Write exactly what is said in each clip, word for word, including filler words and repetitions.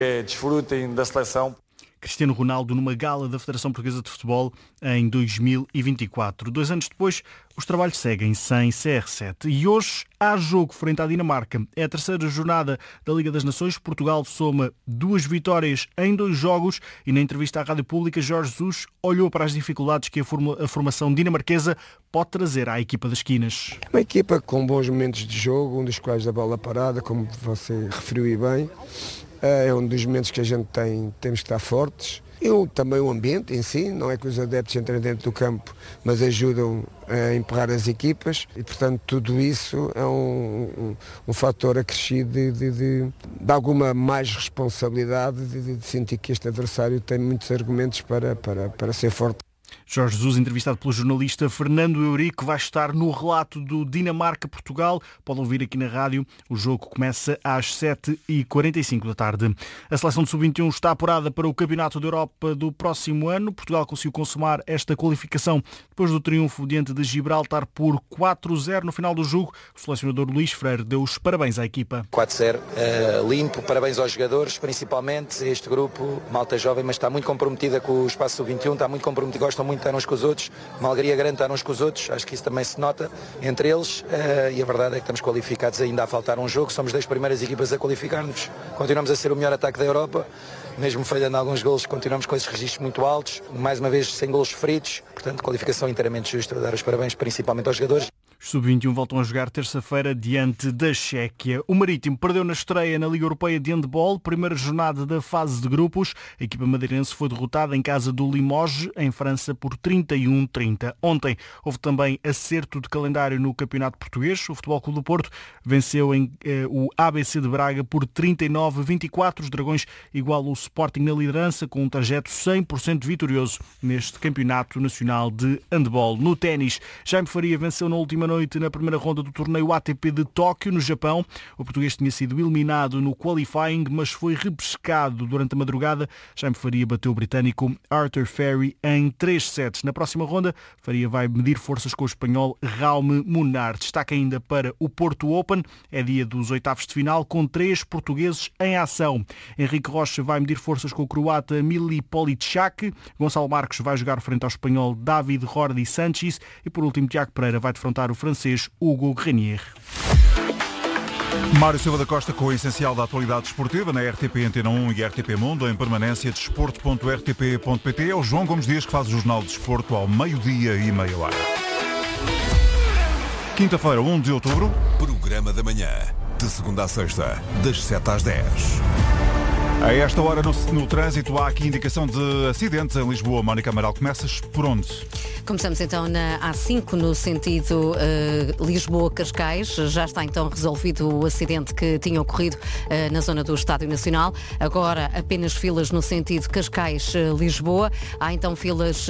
Desfrutem da seleção. Cristiano Ronaldo numa gala da Federação Portuguesa de Futebol em dois mil e vinte e quatro. Dois anos depois, os trabalhos seguem sem C R sete. E hoje há jogo frente à Dinamarca. É a terceira jornada da Liga das Nações. Portugal soma duas vitórias em dois jogos e na entrevista à Rádio Pública, Jorge Jesus olhou para as dificuldades que a formação dinamarquesa pode trazer à equipa das Quinas. É uma equipa com bons momentos de jogo, um dos quais da bola parada, como você referiu e bem. É um dos momentos que a gente tem, temos que estar fortes. E também o ambiente em si, não é que os adeptos entrem dentro do campo, mas ajudam a empurrar as equipas e, portanto, tudo isso é um, um, um fator acrescido de, de, de, de alguma mais responsabilidade, de, de sentir que este adversário tem muitos argumentos para, para, para ser forte. Jorge Jesus, entrevistado pelo jornalista Fernando Eurico, vai estar no relato do Dinamarca-Portugal. Pode ouvir aqui na rádio. O jogo começa às sete e quarenta e cinco da tarde. A seleção de sub vinte e um está apurada para o Campeonato da Europa do próximo ano. Portugal conseguiu consumar esta qualificação depois do triunfo diante de Gibraltar por quatro a zero no final do jogo. O selecionador Luís Freire deu os parabéns à equipa. quatro a zero, uh, limpo, parabéns aos jogadores, principalmente este grupo, malta jovem, mas está muito comprometida com o espaço sub vinte e um, está muito comprometida, gostam muito de estar uns com os outros, uma alegria grande estar uns com os outros, acho que isso também se nota entre eles, uh, e a verdade é que estamos qualificados, ainda a faltar um jogo, somos das primeiras equipas a qualificar-nos, continuamos a ser o melhor ataque da Europa, mesmo falhando alguns golos, continuamos com esses registros muito altos, mais uma vez sem golos feridos, portanto qualificação inteiramente justa, dar os parabéns principalmente aos jogadores. Os sub vinte e um voltam a jogar terça-feira diante da Chequia. O Marítimo perdeu na estreia na Liga Europeia de Handball, primeira jornada da fase de grupos. A equipa madeirense foi derrotada em casa do Limoges, em França, por trinta e um a trinta. Ontem houve também acerto de calendário no Campeonato Português. O Futebol Clube do Porto venceu em, eh, o A B C de Braga por trinta e nove a vinte e quatro. Os Dragões igualam o Sporting na liderança com um trajeto cem por cento vitorioso neste Campeonato Nacional de Handball. No ténis, Jaime Faria venceu na última noite na primeira ronda do torneio A T P de Tóquio, no Japão. O português tinha sido eliminado no qualifying, mas foi repescado durante a madrugada. Jaime Faria bateu o britânico Arthur Ferry em três sets. Na próxima ronda, Faria vai medir forças com o espanhol Raume Munar. Destaca ainda para o Porto Open. É dia dos oitavos de final, com três portugueses em ação. Henrique Rocha vai medir forças com o croata Mili Polichak. Gonçalo Marcos vai jogar frente ao espanhol David Jordi Sanches. E por último, Tiago Pereira vai defrontar o francês Hugo Grenier. Mário Silva da Costa com o essencial da atualidade esportiva na R T P Antena um e R T P Mundo, em permanência, desporto ponto r t p ponto p t. É o João Gomes Dias que faz o Jornal de Desporto ao meio-dia e meia hora. Quinta-feira, um de outubro. Programa da manhã, de segunda a sexta, das sete às dez. A esta hora no, no trânsito há aqui indicação de acidentes em Lisboa. Mónica Amaral, começas por onde? Começamos então na A cinco, no sentido uh, Lisboa-Cascais. Já está então resolvido o acidente que tinha ocorrido uh, na zona do Estádio Nacional. Agora apenas filas no sentido Cascais-Lisboa. Há então filas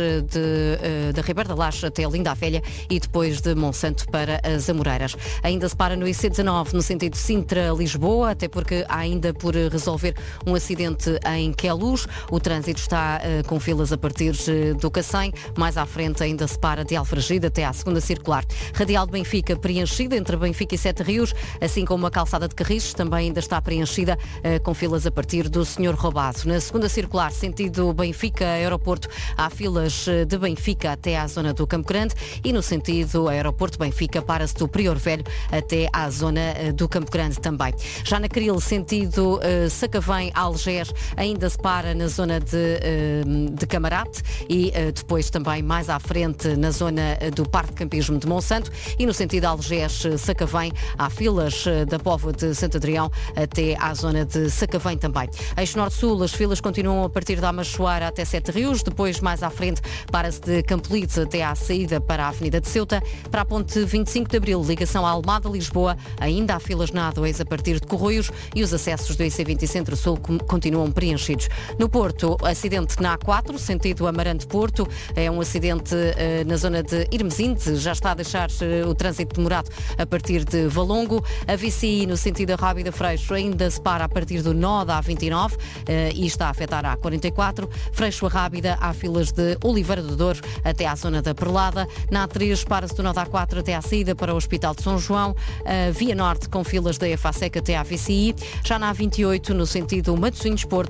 de, uh, da Ribeira da Laje até Linda a Velha e depois de Monsanto para as Amoreiras. Ainda se para no I C dezanove, no sentido Sintra-Lisboa, até porque há ainda por resolver um acidente em Queluz. O trânsito está uh, com filas a partir uh, do Cacém. Mais à frente ainda se para de Alfragide até à segunda circular. Radial de Benfica preenchida entre Benfica e Sete Rios, assim como a calçada de Carris também ainda está preenchida uh, com filas a partir do Senhor Roubado. Na segunda circular, sentido Benfica-Aeroporto, há filas de Benfica até à zona do Campo Grande e no sentido Aeroporto-Benfica para-se do Prior Velho até à zona uh, do Campo Grande também. Já na Cril, sentido uh, Sacavém-Algés, ainda se para na zona de, uh, de Camarate e uh, depois também mais à frente na zona do Parque de Campismo de Monsanto e no sentido Algés-Sacavém há filas da Póvoa de Santo Adrião até à zona de Sacavém também. Eixo Norte-Sul, as filas continuam a partir da Amachoara até Sete Rios, depois mais à frente para-se de Campolide até à saída para a Avenida de Ceuta. Para a ponte vinte e cinco de Abril, ligação à Almada-Lisboa, ainda há filas na A dois a partir de Corroios e os acessos do I C vinte Centro-Sul continuam preenchidos. No Porto, acidente na A quatro, sentido Amarante-Porto, é um acidente uh, na zona de Irmesinde, já está a deixar uh, o trânsito demorado a partir de Valongo. A V C I no sentido Rábida-Freixo ainda se para a partir do nó da A vinte e nove uh, e está a afetar a A quarenta e quatro. Freixo a Rábida, há filas de Oliveira do Douro até à zona da Perlada. Na A três, para-se do nó da A quatro até à saída para o Hospital de São João. Uh, Via Norte com filas da EFASEC até à V C I. Já na A vinte e oito, no sentido Matosinhos Porto.